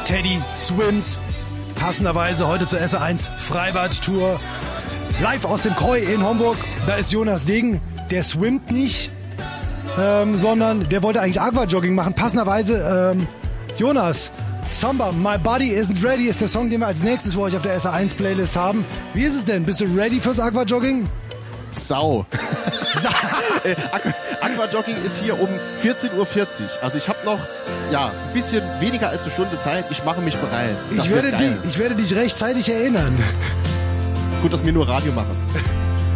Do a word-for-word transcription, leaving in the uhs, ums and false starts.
Teddy Swims. Passenderweise heute zur S R eins Freibad-Tour. Live aus dem Koi in Homburg. Da ist Jonas Degen. Der swimmt nicht, ähm, sondern der wollte eigentlich Aquajogging machen. Passenderweise, ähm, Jonas, Samba, My Body Isn't Ready ist der Song, den wir als nächstes für euch auf der S R eins Playlist haben. Wie ist es denn? Bist du ready fürs Aquajogging? Sau. äh, Aqu- Aquajogging ist hier um vierzehn Uhr vierzig. Also ich habe noch ja, ein bisschen weniger als eine Stunde Zeit. Ich mache mich bereit. Ich werde, dich, ich werde dich rechtzeitig erinnern. Gut, dass wir nur Radio machen.